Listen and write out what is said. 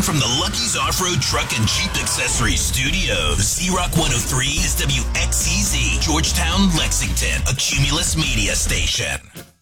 from the Lucky's Off-Road Truck and Jeep Accessories Studios. Z-Rock 103 is WXCZ, Georgetown, Lexington, a Cumulus media station.